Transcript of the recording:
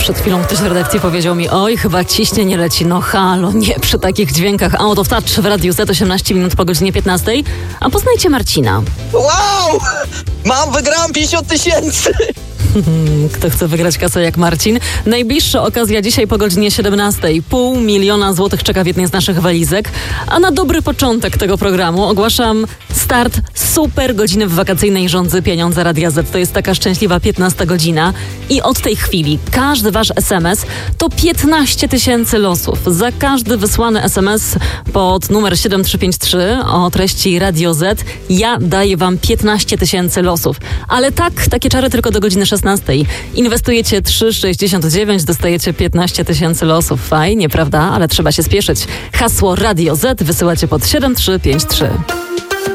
Przed chwilą ktoś w redakcji powiedział mi: oj, chyba ciśnienie leci. No halo, nie przy takich dźwiękach. Out of Touch w Radiu Z, 18 minut po godzinie 15. A poznajcie Marcina. Wow! Wygrałam 50 000! Kto chce wygrać kasę jak Marcin? Najbliższa okazja dzisiaj po godzinie 17. 500 000 złotych czeka w jednej z naszych walizek. A na dobry początek tego programu ogłaszam start super godziny w wakacyjnej rządzy Pieniądze Radia Z. To jest taka szczęśliwa 15 godzina. I od tej chwili każdy wasz SMS to 15 000 losów. Za każdy wysłany SMS pod numer 7353 o treści Radio Z ja daję wam 15 000 losów. Ale takie czary tylko do godziny 16. Inwestujecie 3,69, dostajecie 15 000 losów. Fajnie, prawda? Ale trzeba się spieszyć. Hasło Radio Z wysyłacie pod 7353.